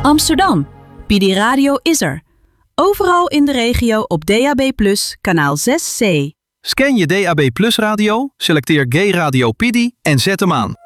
Amsterdam. PD Radio is er. Overal in de regio op DAB+, kanaal 6C. Scan je DAB Plus radio, selecteer Gay Radio PD en zet hem aan.